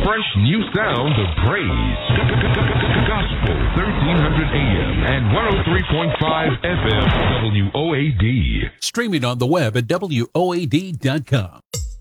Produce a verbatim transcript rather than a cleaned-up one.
fresh new sound of praise. Gospel thirteen hundred A M and one oh three point five F M W O A D. Streaming on the web at W O A D dot com.